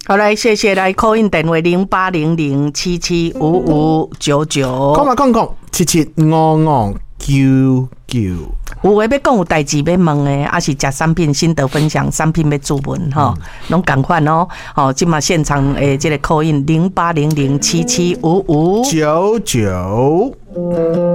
好，来谢谢来 call in 电话0800775599。 讲775599。 有话要讲有代志要问的，还是食产品心得分享，产品要注文吼，拢同款哦。哦，今嘛现场诶，这个 call in0800775599。